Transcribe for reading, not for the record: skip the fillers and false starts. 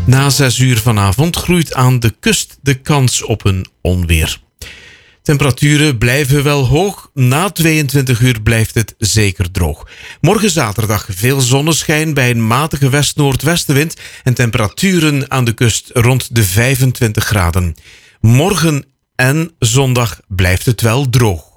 Na 6 uur vanavond groeit aan de kust de kans op een onweer. Temperaturen blijven wel hoog. Na 22 uur blijft het zeker droog. Morgen zaterdag veel zonneschijn bij een matige west-noordwestenwind en temperaturen aan de kust rond de 25 graden. Morgen en zondag blijft het wel droog.